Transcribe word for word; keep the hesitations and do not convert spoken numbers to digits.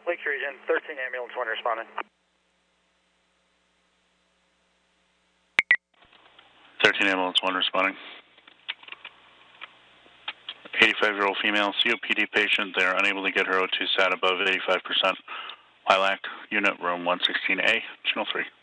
Lakes Region, thirteen ambulance one responding. thirteen ambulance one responding. eighty-five-year-old female C O P D patient. They are unable to get her O two sat above eighty-five percent. Lilac, unit room one sixteen A, channel three.